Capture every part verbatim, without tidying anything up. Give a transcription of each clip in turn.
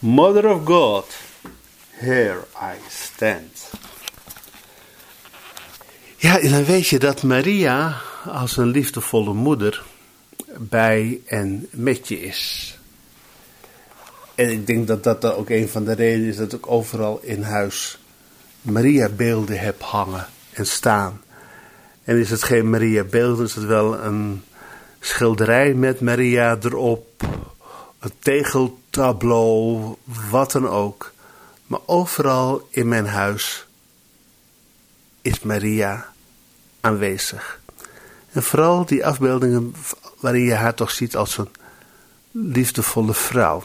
Mother of God, here I stand. Ja, en dan weet je dat Maria als een liefdevolle moeder bij en met je is. En ik denk dat dat ook een van de redenen is dat ik overal in huis Maria beelden heb hangen en staan. En is het geen Maria beeld, is het wel een schilderij met Maria erop, een tegeltableau, wat dan ook. Maar overal in mijn huis is Maria aanwezig. En vooral die afbeeldingen waarin je haar toch ziet als een liefdevolle vrouw.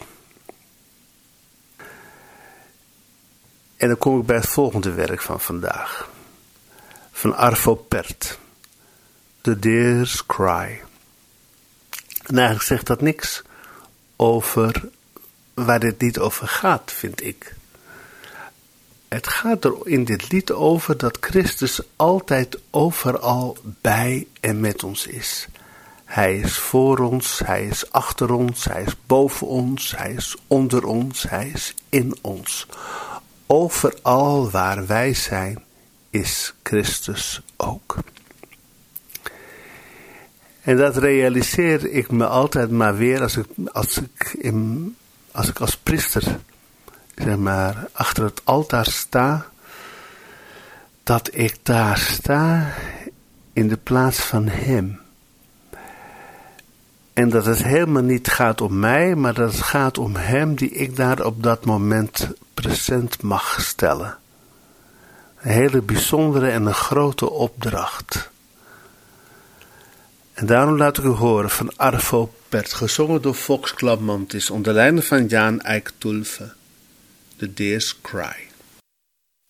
En dan kom ik bij het volgende werk van vandaag. Van Arvo Pärt. The Deer's Cry. En eigenlijk zegt dat niks over waar dit lied over gaat, vind ik. Het gaat er in dit lied over dat Christus altijd overal bij en met ons is. Hij is voor ons, hij is achter ons, hij is boven ons, hij is onder ons, hij is in ons. Overal waar wij zijn, is Christus ook. En dat realiseer ik me altijd maar weer als ik als, ik in, als, ik als priester, zeg maar, achter het altaar sta, dat ik daar sta in de plaats van Hem. En dat het helemaal niet gaat om mij, maar dat het gaat om Hem die ik daar op dat moment present mag stellen. Een hele bijzondere en een grote opdracht. En daarom laat ik u horen van Arvo Pärt, gezongen door Fox Klapmantis, onder leiding van Jan Eik Tulfe, The Deer's Cry.